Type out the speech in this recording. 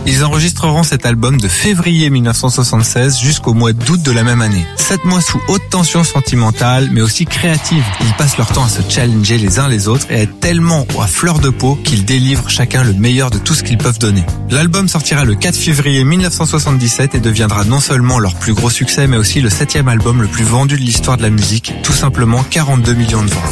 Ils enregistreront cet album de février 1976 jusqu'au mois d'août de la même année. 7 mois sous haute tension sentimentale, mais aussi créative. Ils passent leur temps à se challenger les uns les autres et à être tellement à fleur de peau qu'ils délivrent chacun le meilleur de tout ce qu'ils peuvent donner. L'album sortira le 4 février 1977 et deviendra non seulement leur plus gros succès, mais aussi le 7e album le plus vendu de l'histoire de la musique, tout simplement 42 millions de ventes.